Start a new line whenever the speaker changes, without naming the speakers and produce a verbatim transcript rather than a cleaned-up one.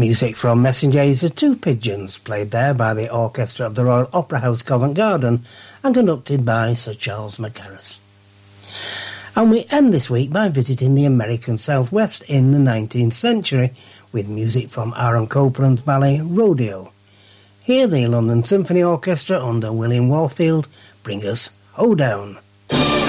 Music from Messengers of Two Pigeons, played there by the Orchestra of the Royal Opera House Covent Garden and conducted by Sir Charles Mackerras. And we end this week by visiting the American Southwest in the nineteenth century with music from Aaron Copland's ballet Rodeo. Here the London Symphony Orchestra under William Warfield bring us Hoedown.